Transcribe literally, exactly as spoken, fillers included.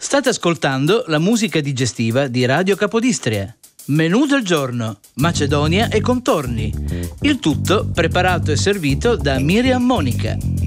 State ascoltando la musica digestiva di Radio Capodistria. Menù del giorno, Macedonia e contorni. Il tutto preparato e servito da Miriam Monica.